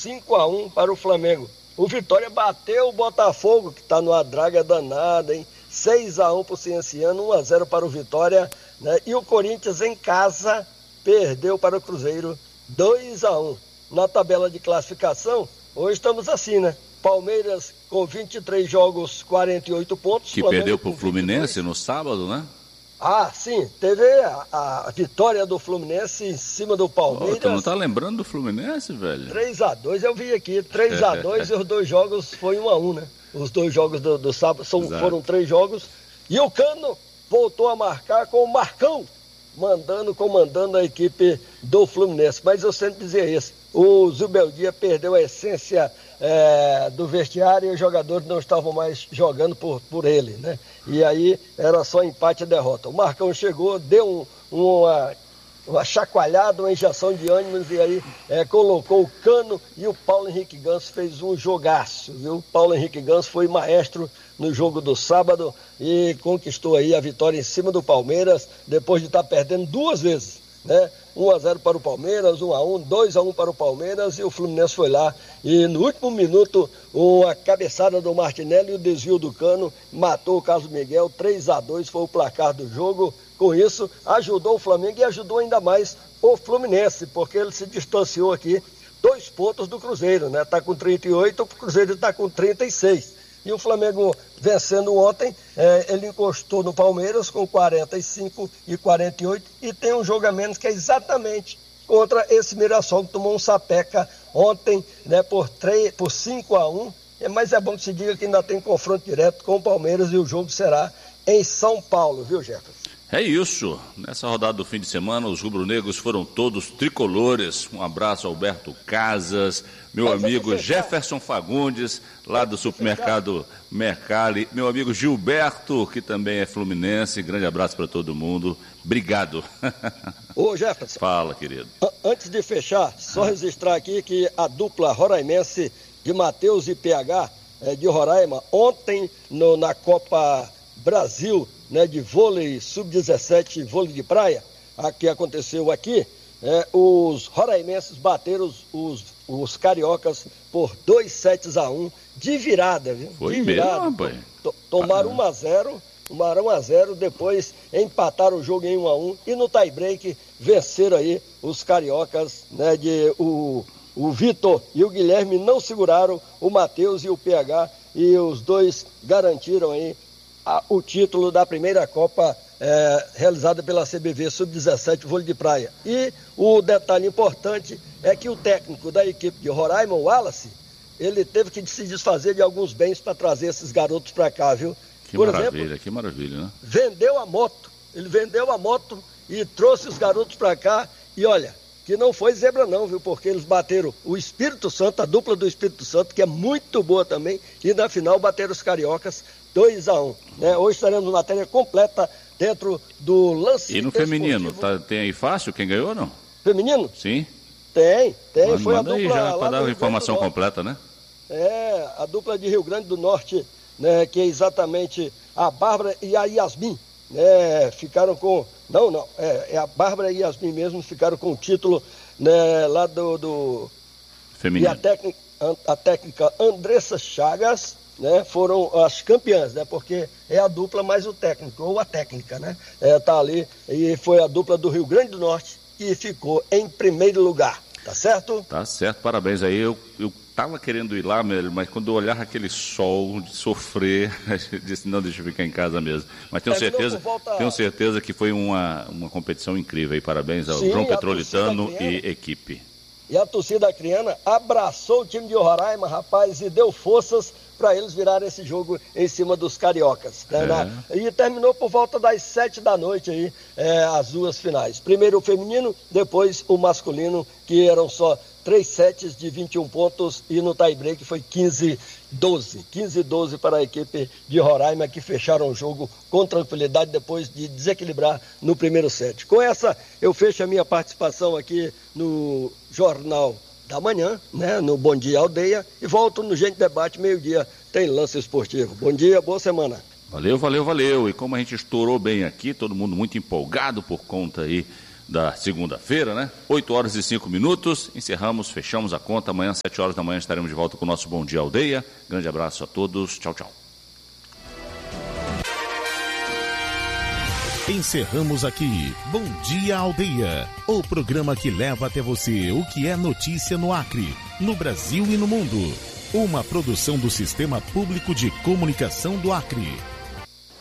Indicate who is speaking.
Speaker 1: 5-1 para o Flamengo. O Vitória bateu o Botafogo, que está numa draga danada, hein? 6-1 para o Cienciano, 1-0 para o Vitória, né? E o Corinthians em casa perdeu para o Cruzeiro 2-1. Na tabela de classificação, hoje estamos assim, né? Palmeiras com 23 jogos, 48 pontos.
Speaker 2: Que
Speaker 1: Flamengo
Speaker 2: perdeu para o Fluminense no sábado, né?
Speaker 1: Ah, sim, teve a vitória do Fluminense em cima do Palmeiras.
Speaker 2: Tu não tá lembrando do Fluminense, velho?
Speaker 1: 3-2, eu vi aqui, 3-2 e os dois jogos foi 1-1, né? Os dois jogos do sábado foram 3 jogos. E o Cano voltou a marcar com o Marcão, comandando a equipe do Fluminense. Mas eu sempre dizia isso, o Zubeldia perdeu a essência do vestiário e os jogadores não estavam mais jogando por ele, né? E aí era só empate e derrota. O Marcão chegou, deu uma chacoalhada, uma injeção de ânimos e aí colocou o Cano e o Paulo Henrique Ganso fez um jogaço, viu? O Paulo Henrique Ganso foi maestro no jogo do sábado e conquistou aí a vitória em cima do Palmeiras, depois de estar perdendo 2 vezes, né? 1-0 para o Palmeiras, 1-1, 2-1 para o Palmeiras e o Fluminense foi lá e no último minuto uma cabeçada do Martinelli e o desvio do Cano matou o Carlos Miguel, 3-2 foi o placar do jogo. Com isso ajudou o Flamengo e ajudou ainda mais o Fluminense, porque ele se distanciou aqui 2 pontos do Cruzeiro, né? Está com 38, o Cruzeiro está com 36. E o Flamengo vencendo ontem, ele encostou no Palmeiras com 45 e 48 e tem um jogo a menos que é exatamente contra esse Mirassol que tomou um sapeca ontem, né, por 5-1. Mas é bom que se diga que ainda tem confronto direto com o Palmeiras e o jogo será em São Paulo, viu, Jefferson?
Speaker 2: É isso. Nessa rodada do fim de semana, os rubro-negros foram todos tricolores. Um abraço ao Alberto Casas, meu amigo Jefferson Fagundes, lá do supermercado Mercali, meu amigo Gilberto, que também é fluminense. Grande abraço para todo mundo. Obrigado.
Speaker 1: Ô, Jefferson.
Speaker 2: Fala, querido.
Speaker 1: Antes de fechar, só registrar aqui que a dupla roraimense de Matheus e PH de Roraima, ontem na Copa Brasil, né, de vôlei sub-17, vôlei de praia, que aconteceu aqui, os roraimenses bateram os cariocas por 2-1 de virada, viu?
Speaker 2: Foi
Speaker 1: de virada.
Speaker 2: mesmo, rapaz?
Speaker 1: Tomaram 1-0, depois empataram o jogo em 1-1 e no tie-break venceram aí os cariocas, né, o Vitor e o Guilherme não seguraram o Matheus e o PH e os dois garantiram aí o título da primeira Copa realizada pela CBV Sub-17 vôlei de praia. E o detalhe importante é que o técnico da equipe de Roraima, o Wallace, ele teve que se desfazer de alguns bens para trazer esses garotos para cá, viu?
Speaker 2: Que maravilha, né?
Speaker 1: Ele vendeu a moto e trouxe os garotos para cá e olha, que não foi zebra não, viu? Porque eles bateram o Espírito Santo, a dupla do Espírito Santo, que é muito boa também, e na final bateram os cariocas 2-1, né? Hoje teremos matéria completa dentro do lance.
Speaker 2: E no feminino, tem aí fácil quem ganhou ou não?
Speaker 1: Feminino?
Speaker 2: Sim.
Speaker 1: Tem. Foi a
Speaker 2: dupla
Speaker 1: aí
Speaker 2: já para dar a informação completa, né?
Speaker 1: A dupla de Rio Grande do Norte, né? Que é exatamente a Bárbara e a Yasmin, né? Ficaram com... Não, é a Bárbara e a Yasmin mesmo, ficaram com o título, né? Lá do...
Speaker 2: Feminino.
Speaker 1: E a técnica Andressa Chagas, né, foram as campeãs, né, porque é a dupla mais o técnico, ou a técnica, né, tá ali, e foi a dupla do Rio Grande do Norte que ficou em primeiro lugar, tá certo?
Speaker 2: Tá certo, parabéns aí, eu tava querendo ir lá, mas quando eu olhar aquele sol de sofrer, eu disse, não, deixa eu ficar em casa mesmo, mas tenho certeza que foi uma competição incrível aí, parabéns ao João Petrolitano e equipe.
Speaker 1: E a torcida acriana abraçou o time de Roraima, rapaz, e deu forças para eles virarem esse jogo em cima dos cariocas. Né? E terminou por volta das 7 da noite aí, as duas finais. Primeiro o feminino, depois o masculino, que eram só 3 sets de 21 pontos e no tie-break foi 15-12. 15-12 para a equipe de Roraima, que fecharam o jogo com tranquilidade depois de desequilibrar no primeiro set. Com essa, eu fecho a minha participação aqui no Jornal da Manhã, né, no Bom Dia Aldeia, e volto no Gente Debate, meio-dia, tem lance esportivo. Bom dia, boa semana.
Speaker 2: Valeu. E como a gente estourou bem aqui, todo mundo muito empolgado por conta aí da segunda-feira, né? 8h05. Encerramos, fechamos a conta. Amanhã, às 7h da manhã, estaremos de volta com o nosso Bom Dia Aldeia. Grande abraço a todos. Tchau, tchau.
Speaker 3: Encerramos aqui Bom Dia Aldeia, o programa que leva até você o que é notícia no Acre, no Brasil e no mundo. Uma produção do Sistema Público de Comunicação do Acre.